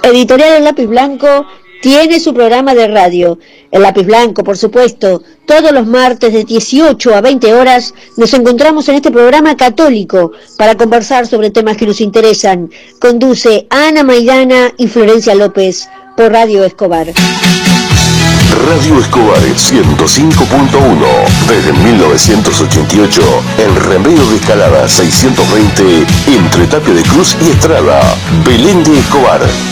Editorial El Lápiz Blanco tiene su programa de radio. El Lápiz Blanco, por supuesto, todos los martes de 18 a 20 horas nos encontramos en este programa católico para conversar sobre temas que nos interesan. Conduce Ana Maidana y Florencia López por Radio Escobar. Radio Escobar 105.1, desde 1988, en Remedio de Escalada 620, entre Tapia de Cruz y Estrada, Belén de Escobar.